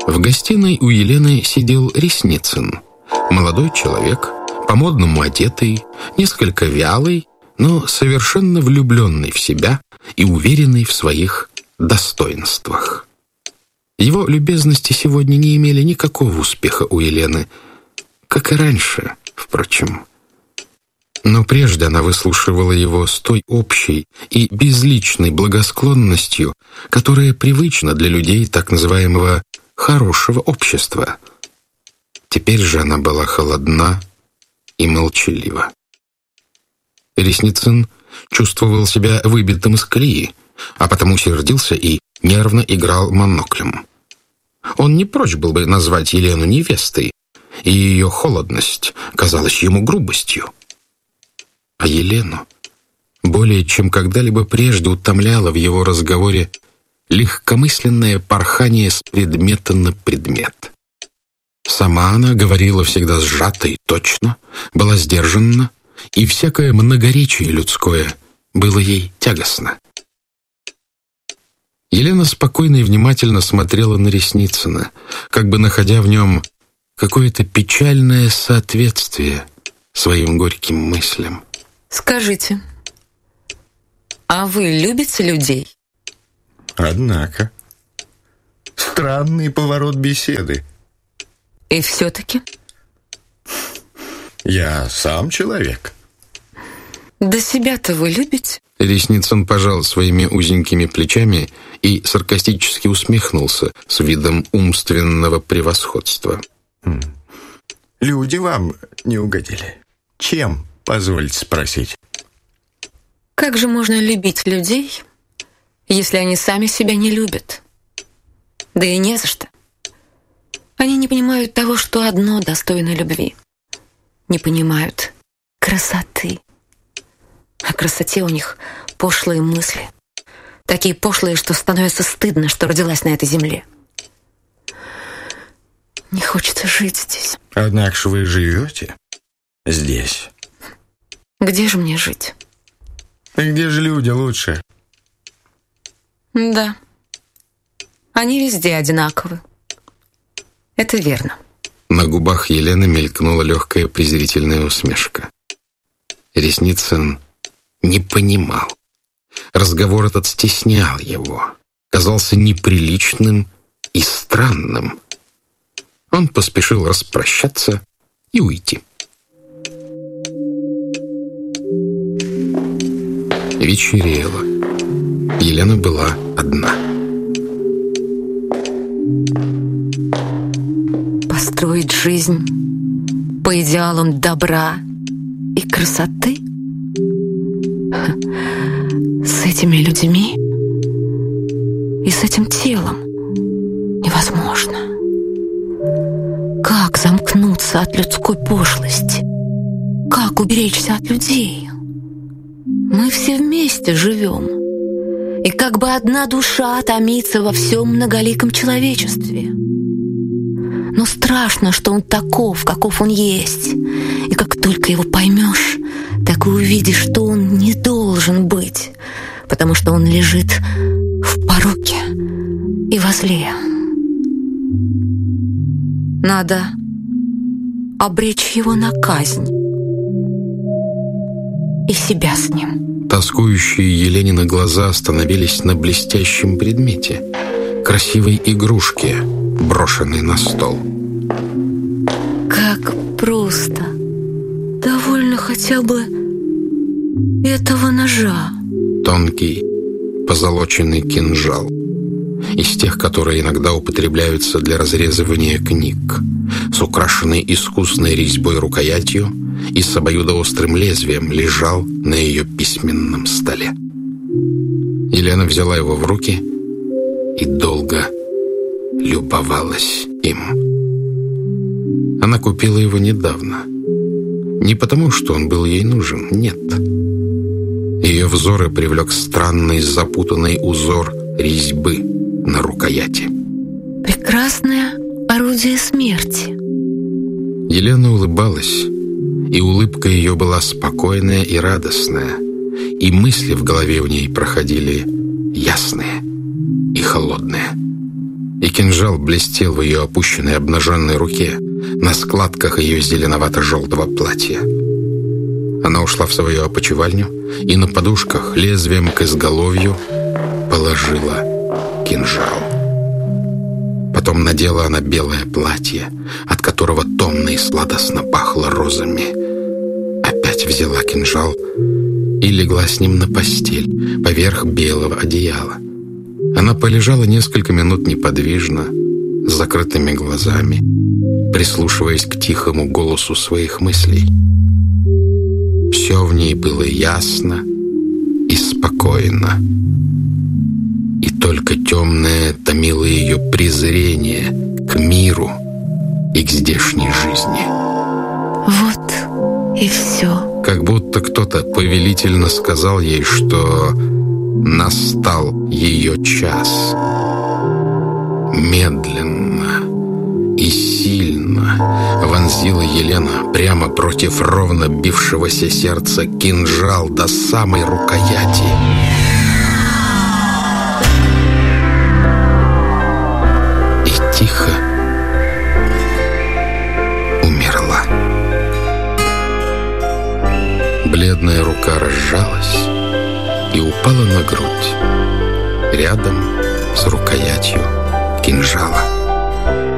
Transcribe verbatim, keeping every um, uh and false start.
В гостиной у Елены сидел Ресницын. Молодой человек, по-модному одетый, несколько вялый, но совершенно влюбленный в себя и уверенный в своих достоинствах. Его любезности сегодня не имели никакого успеха у Елены, как и раньше, впрочем. Но прежде она выслушивала его с той общей и безличной благосклонностью, которая привычна для людей так называемого «хорошего общества». Теперь же она была холодна и молчалива. Ресницын чувствовал себя выбитым из колеи, а потому сердился и нервно играл моноклем. Он не прочь был бы назвать Елену невестой, и ее холодность казалась ему грубостью. А Елену более чем когда-либо прежде утомляло в его разговоре легкомысленное порхание с предмета на предмет. Сама она говорила всегда сжато и точно, была сдержанна, и всякое многоречие людское было ей тягостно. Елена спокойно и внимательно смотрела на Ресницына, как бы находя в нем какое-то печальное соответствие своим горьким мыслям. Скажите, а вы любите людей? Однако, странный поворот беседы. И все-таки? Я сам человек. Да себя-то вы любите? Ресницын пожал своими узенькими плечами и саркастически усмехнулся с видом умственного превосходства. Хм. Люди вам не угодили. Чем, позвольте спросить? Как же можно любить людей, если они сами себя не любят? Да и не за что. Они не понимают того, что одно достойно любви. Не понимают красоты. О красоте у них пошлые мысли. Такие пошлые, что становится стыдно, что родилась на этой земле. Не хочется жить здесь. Однако ж вы живете здесь. Где же мне жить? И где же люди лучше? Да. Они везде одинаковы. Это верно. На губах Елены мелькнула легкая презрительная усмешка. Ресницын не понимал. Разговор этот стеснял его, казался неприличным и странным. Он поспешил распрощаться и уйти. Вечерело. Елена была одна. Построить жизнь по идеалам добра и красоты? С этими людьми и с этим телом невозможно. Как замкнуться от людской пошлости? Как уберечься от людей? Мы все вместе живем, и как бы одна душа томится во всем многоликом человечестве. Но страшно, что он таков, каков он есть, и как только его поймешь, так и увидишь, что он не должен быть, потому что он лежит в пороке и во зле. Надо обречь его на казнь и себя с ним. Тоскующие Еленины глаза остановились на блестящем предмете, красивой игрушке, брошенной на стол. Как просто! Довольно хотя бы этого ножа. Тонкий, позолоченный кинжал. Из тех, которые иногда употребляются для разрезывания книг, с украшенной искусной резьбой рукоятью и с обоюдоострым лезвием, лежал на ее письменном столе. Елена взяла его в руки и долго любовалась им. Она купила его недавно. Не потому, что он был ей нужен, нет. Ее взоры привлек странный запутанный узор резьбы на рукояти. Прекрасное орудие смерти. Елена улыбалась, и улыбка ее была спокойная и радостная, и мысли в голове у ней проходили ясные и холодные. И кинжал блестел в ее опущенной обнаженной руке, на складках ее зеленовато-желтого платья. Она ушла в свою опочивальню и на подушках лезвием к изголовью положила кинжал. Потом надела она белое платье, от которого томно и сладостно пахло розами. Опять взяла кинжал и легла с ним на постель, поверх белого одеяла. Она полежала несколько минут неподвижно, с закрытыми глазами, прислушиваясь к тихому голосу своих мыслей. Все в ней было ясно и спокойно. И только темное томило ее презрение к миру и к здешней жизни. Вот и все. Как будто кто-то повелительно сказал ей, что настал ее час. Медленно и сильно вонзила Елена прямо против ровно бившегося сердца кинжал до самой рукояти. И тихо умерла. Бледная рука разжалась и упала на грудь, рядом с рукоятью кинжала.